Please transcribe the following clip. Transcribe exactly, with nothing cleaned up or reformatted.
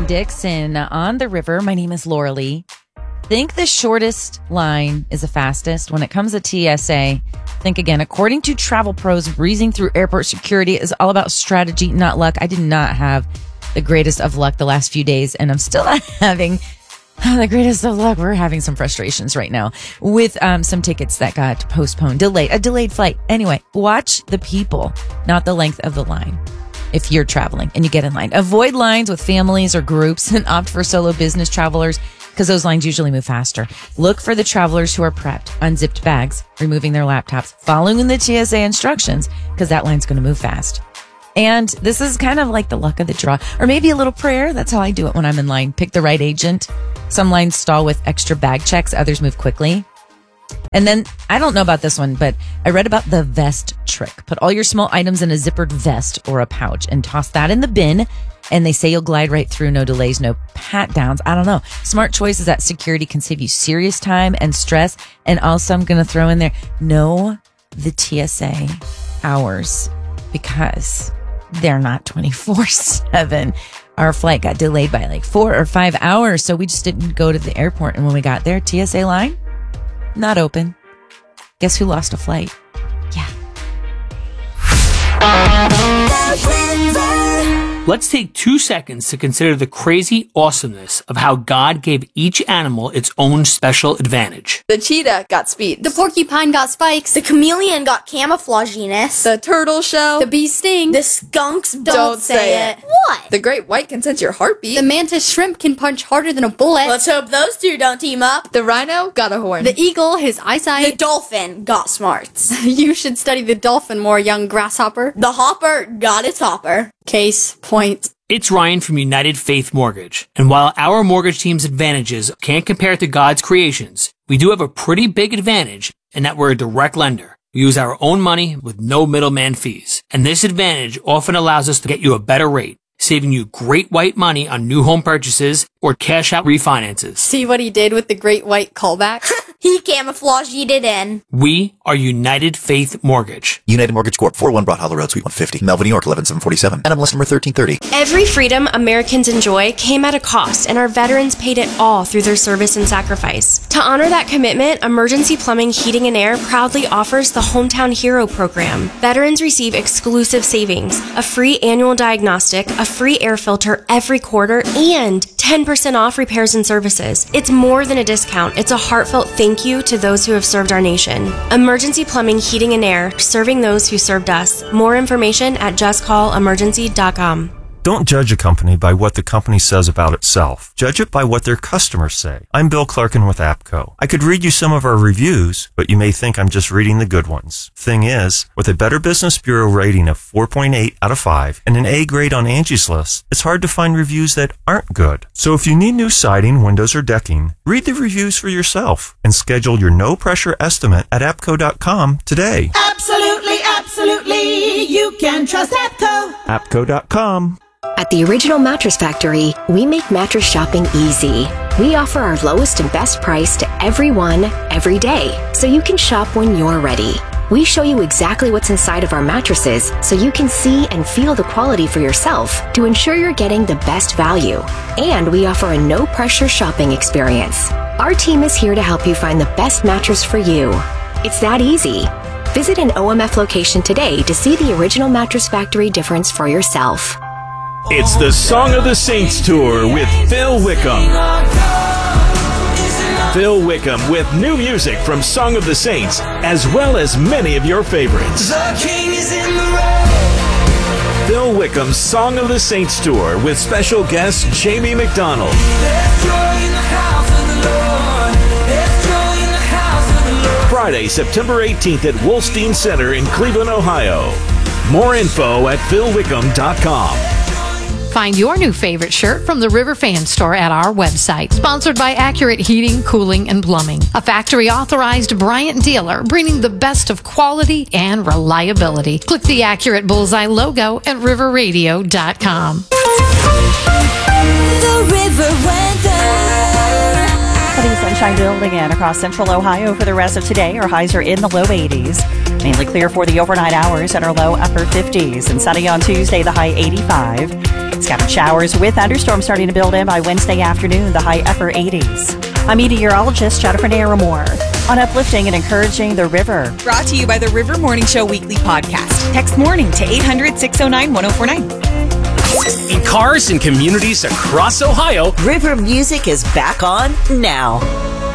Dixon on the river. My name is Laura Lee. Think the shortest line is the fastest. When it comes to T S A, think again. According to travel pros, breezing through airport security is all about strategy, not luck. I did not have the greatest of luck the last few days, and I'm still not having the greatest of luck. We're having some frustrations right now with um, some tickets that got postponed, delayed, a delayed flight. Anyway, watch the people, not the length of the line. If you're traveling and you get in line, avoid lines with families or groups and opt for solo business travelers because those lines usually move faster. Look for the travelers who are prepped, unzipped bags, removing their laptops, following the T S A instructions because that line's going to move fast. And this is kind of like the luck of the draw, or maybe a little prayer. That's how I do it when I'm in line. Pick the right agent. Some lines stall with extra bag checks. Others move quickly. And then, I don't know about this one, but I read about the vest trick. Put all your small items in a zippered vest or a pouch and toss that in the bin. And they say you'll glide right through, no delays, no pat downs. I don't know. Smart choice is that security can save you serious time and stress. And also, I'm going to throw in there, know the T S A hours because they're not twenty-four seven. Our flight got delayed by like four or five hours. So we just didn't go to the airport. And when we got there, T S A line, not open. Guess who lost a flight? Yeah. Let's take two seconds to consider the crazy awesomeness of how God gave each animal its own special advantage. The cheetah got speed. The porcupine got spikes. The chameleon got camouflaginess. The turtle shell. The bee sting. The skunks don't, Don't say say it. it. What? The great white can sense your heartbeat. The mantis shrimp can punch harder than a bullet. Let's hope those two don't team up. The rhino got a horn. The eagle, his The eyesight. dolphin got smarts. You should study the dolphin more, young grasshopper. The hopper got its hopper. Case point. It's Ryan from United Faith Mortgage. And while our mortgage team's advantages can't compare to God's creations, we do have a pretty big advantage in that we're a direct lender. We use our own money with no middleman fees. And this advantage often allows us to get you a better rate, saving you great white money on new home purchases or cash out refinances. See what he did with the great white callback? He camouflaged it in. We are United Faith Mortgage. United Mortgage Corp, four oh one Broad Hollow Road, Suite one fifty, Melville, New York, eleven seven forty-seven. N M L S number thirteen thirty. Every freedom Americans enjoy came at a cost, and our veterans paid it all through their service and sacrifice. To honor that commitment, Emergency Plumbing, Heating, and Air proudly offers the Hometown Hero program. Veterans receive exclusive savings, a free annual diagnostic, a free air filter every quarter, and ten percent off repairs and services. It's more than a discount. It's a heartfelt thank you to those who have served our nation. Emergency Plumbing, Heating, and Air, serving those who served us. More information at just call emergency dot com. Don't judge a company by what the company says about itself. Judge it by what their customers say. I'm Bill Clarkin with APCO. I could read you some of our reviews, but you may think I'm just reading the good ones. Thing is, with a Better Business Bureau rating of four point eight out of five and an A grade on Angie's List, it's hard to find reviews that aren't good. So if you need new siding, windows, or decking, read the reviews for yourself and schedule your no-pressure estimate at A P C O dot com today. Absolutely, absolutely. You can trust APCO. A P C O dot com. At the Original Mattress Factory, we make mattress shopping easy. We offer our lowest and best price to everyone, every day, so you can shop when you're ready. We show you exactly what's inside of our mattresses so you can see and feel the quality for yourself to ensure you're getting the best value. And we offer a no-pressure shopping experience. Our team is here to help you find the best mattress for you. It's that easy. Visit an O M F location today to see the Original Mattress Factory difference for yourself. It's the Song of the Saints Tour with Phil Wickham. Phil Wickham with new music from Song of the Saints, as well as many of your favorites. Phil Wickham's Song of the Saints Tour with special guest Jamie McDonald. Friday, September eighteenth at Wolstein Center in Cleveland, Ohio. More info at phil wickham dot com. Find your new favorite shirt from the River Fan Store at our website. Sponsored by Accurate Heating, Cooling, and Plumbing. A factory-authorized Bryant dealer bringing the best of quality and reliability. Click the Accurate Bullseye logo at river radio dot com. The River Weather. Sunny sunshine building in across central Ohio for the rest of today. Our highs are in the low eighties. Mainly clear for the overnight hours at our low upper fifties. And sunny on Tuesday, the high eighty-five. Scattered showers with thunderstorms starting to build in by Wednesday afternoon, the high upper eighties. I'm meteorologist Jennifer Naramore on uplifting and encouraging the river. Brought to you by the River Morning Show Weekly Podcast. Text morning to eight hundred, six oh nine, one oh four nine. In cars and communities across Ohio, River Music is back on now.